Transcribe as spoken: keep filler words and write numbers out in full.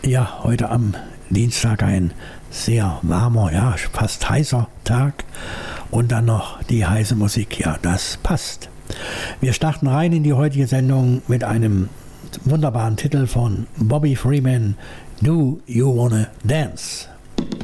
Ja, heute am Dienstag ein sehr warmer, ja, fast heißer Tag und dann noch die heiße Musik. Ja, das passt. Wir starten rein in die heutige Sendung mit einem wunderbaren Titel von Bobby Freeman, Do You Wanna Dance?